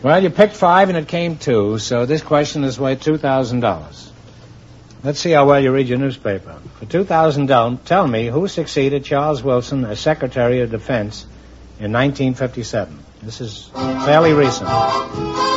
Well, you picked 5 and it came 2, so this question is worth $2,000. Let's see how well you read your newspaper. For $2,000, tell me who succeeded Charles Wilson as Secretary of Defense in 1957. This is fairly recent.